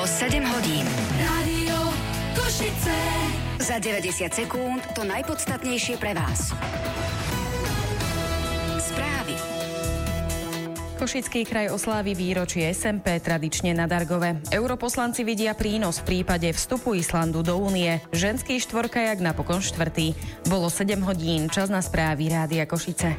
Bolo 7 hodín. Rádio Košice. Za 90 sekúnd to najpodstatnejšie pre vás. Správy. Košický kraj oslávi výročie SMP tradične na Dargove. Europoslanci vidia prínos v prípade vstupu Islandu do Únie. Ženský štvorkajak napokon štvrtý. Bolo 7 hodín, čas na správy Rádia Košice.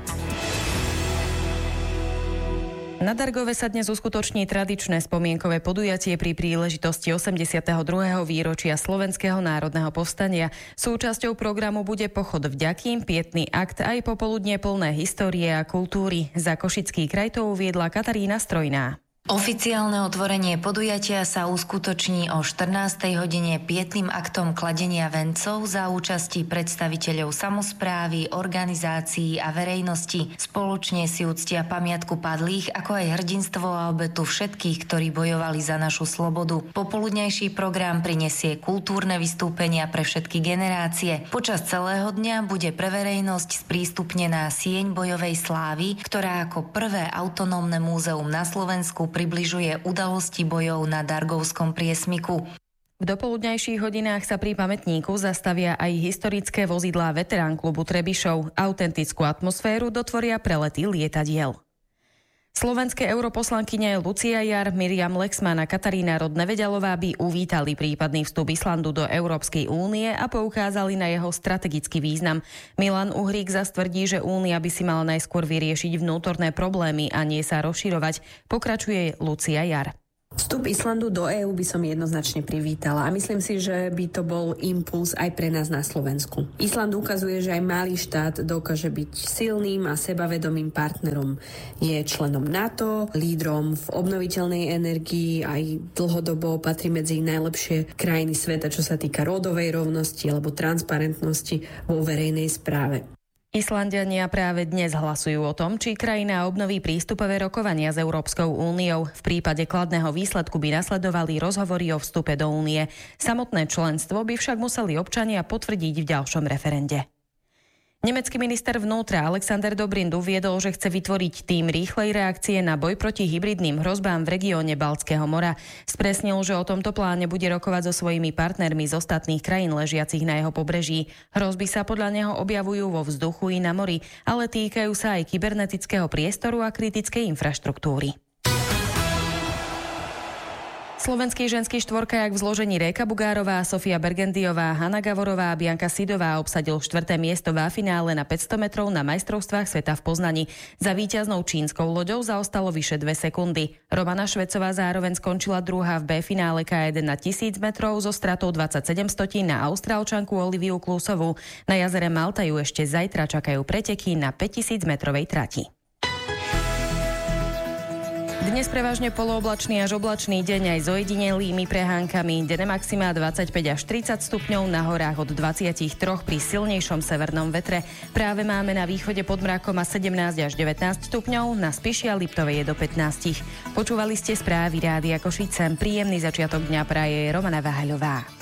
Na Dargove sa dnes uskutoční tradičné spomienkové podujatie pri príležitosti 82. výročia Slovenského národného povstania. Súčasťou programu bude pochod vďaky, pietný akt aj popoludne plné histórie a kultúry. Za Košický kraj to uviedla Katarína Strojná. Oficiálne otvorenie podujatia sa uskutoční o 14. hodine pietným aktom kladenia vencov za účasti predstaviteľov samosprávy, organizácií a verejnosti. Spoločne si uctia pamiatku padlých, ako aj hrdinstvo a obetu všetkých, ktorí bojovali za našu slobodu. Popoludnejší program prinesie kultúrne vystúpenia pre všetky generácie. Počas celého dňa bude pre verejnosť sprístupnená sieň bojovej slávy, ktorá ako prvé autonómne múzeum na Slovensku približuje udalosti bojov na Dargovskom priesmiku. V dopoludňajších hodinách sa pri pamätníku zastavia aj historické vozidlá veterán klubu Trebišov. Autentickú atmosféru dotvoria prelety lietadiel. Slovenské europoslankyne Lucia Jar, Miriam Lexman a Katarína Rod-Neveďalová by uvítali prípadný vstup Islandu do Európskej únie a poukázali na jeho strategický význam. Milan Uhrík zas tvrdí, že únia by si mala najskôr vyriešiť vnútorné problémy a nie sa rozširovať. Pokračuje Lucia Jar. Vstup Islandu do EÚ by som jednoznačne privítala a myslím si, že by to bol impuls aj pre nás na Slovensku. Island ukazuje, že aj malý štát dokáže byť silným a sebavedomým partnerom. Je členom NATO, lídrom v obnoviteľnej energii, aj dlhodobo patrí medzi najlepšie krajiny sveta, čo sa týka rodovej rovnosti alebo transparentnosti vo verejnej správe. Islanďania práve dnes hlasujú o tom, či krajina obnoví prístupové rokovania s Európskou úniou. V prípade kladného výsledku by nasledovali rozhovory o vstupe do únie. Samotné členstvo by však museli občania potvrdiť v ďalšom referende. Nemecký minister vnútra Alexander Dobrindt uviedol, že chce vytvoriť tím rýchlej reakcie na boj proti hybridným hrozbám v regióne Baltského mora. Spresnil, že o tomto pláne bude rokovať so svojimi partnermi z ostatných krajín ležiacich na jeho pobreží. Hrozby sa podľa neho objavujú vo vzduchu i na mori, ale týkajú sa aj kybernetického priestoru a kritickej infraštruktúry. Slovenský ženský štvorkajak v zložení Réka Bugárová, Sofia Bergendiová, Hanna Gavorová a Bianka Sidová obsadil 4. miesto v finále na 500 metrov na majstrovstvách sveta v Poznani. Za víťaznou čínskou loďou zaostalo vyše 2 sekundy. Romana Švecová zároveň skončila druhá v B finále K1 na 1000 metrov so stratou 27 stotín na Austrálčanku Oliviu Klusovú. Na jazere Malta ju ešte zajtra čakajú preteky na 5000 metrovej trati. Dnes prevažne polooblačný až oblačný deň aj s ojedinelými prehánkami. Denné maxima 25 až 30 stupňov, na horách od 23 pri silnejšom severnom vetre. Práve máme na východe pod mrakom a 17 až 19 stupňov, na Spiši a Liptovej je do 15. Počúvali ste správy Rádia Košice. Príjemný začiatok dňa praje Romana Váhaľová.